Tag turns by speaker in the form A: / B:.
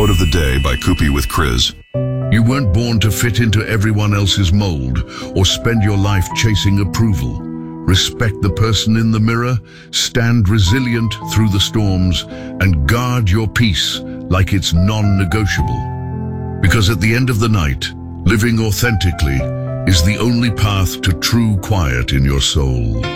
A: Quote of the day by Kupi with Kriz.
B: You weren't born to fit into everyone else's mold or spend your life chasing approval. Respect the person in the mirror, stand resilient through the storms, and guard your peace like it's non-negotiable. Because at the end of the night, living authentically is the only path to true quiet in your soul.